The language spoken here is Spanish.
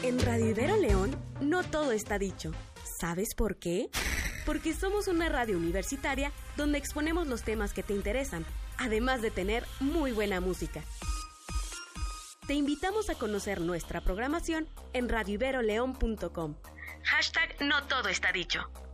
En Radio Ibero León, no todo está dicho. ¿Sabes por qué? Porque somos una radio universitaria donde exponemos los temas que te interesan, además de tener muy buena música. Te invitamos a conocer nuestra programación en radioiberoleón.com. #No todo está dicho.